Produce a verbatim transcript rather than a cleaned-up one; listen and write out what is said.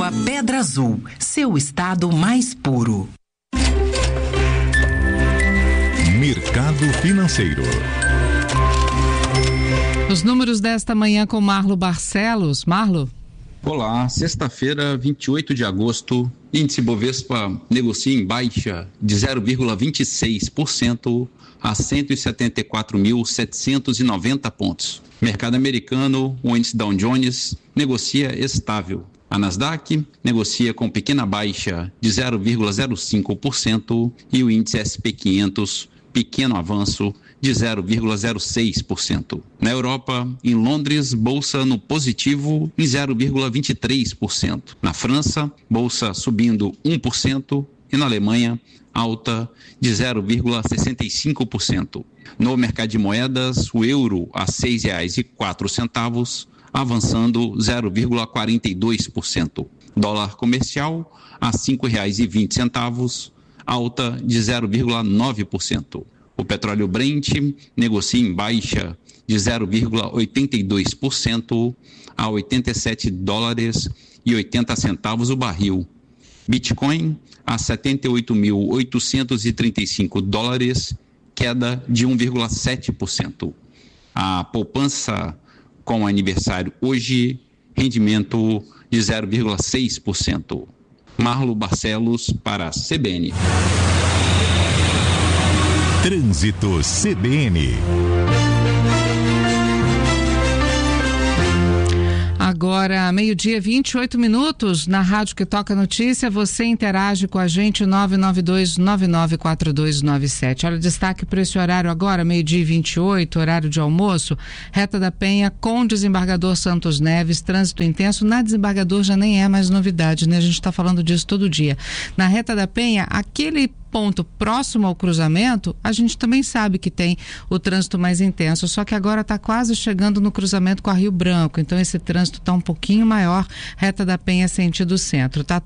Água Pedra Azul, seu estado mais puro. Mercado Financeiro. Os números desta manhã com Marlo Barcelos. Marlo? Olá, sexta-feira, vinte e oito de agosto, índice Bovespa negocia em baixa de zero vírgula vinte e seis por cento a cento e setenta e quatro mil setecentos e noventa pontos. Mercado americano, o índice Dow Jones negocia estável. A Nasdaq negocia com pequena baixa de zero vírgula zero cinco por cento e o índice S e P quinhentos pequeno avanço de zero vírgula zero seis por cento. Na Europa, em Londres, bolsa no positivo em zero vírgula vinte e três por cento. Na França, bolsa subindo um por cento e na Alemanha, alta de zero vírgula sessenta e cinco por cento. No mercado de moedas, o euro a seis reais e quatro centavos, avançando zero vírgula quarenta e dois por cento. Dólar comercial a cinco reais e vinte centavos, alta de zero vírgula nove por cento. O petróleo Brent negocia em baixa de zero vírgula oitenta e dois por cento a oitenta e sete dólares e oitenta centavos o barril. Bitcoin a setenta e oito mil oitocentos e trinta e cinco dólares, queda de um vírgula sete por cento. A poupança com aniversário hoje, rendimento de zero vírgula seis por cento. Marlo Barcelos para a C B N. Trânsito C B N. Agora, meio-dia, vinte e oito minutos, na Rádio que Toca Notícia, você interage com a gente, nove nove dois nove nove quatro dois nove sete. Olha, destaque para esse horário agora, meio-dia e vinte e oito, horário de almoço, Reta da Penha com Desembargador Santos Neves, trânsito intenso. Na Desembargador já nem é mais novidade, né? A gente está falando disso todo dia. Na Reta da Penha, aquele ponto próximo ao cruzamento, a gente também sabe que tem o trânsito mais intenso, só que agora está quase chegando no cruzamento com a Rio Branco, então esse trânsito está um pouquinho maior, Reta da Penha sentido centro, tá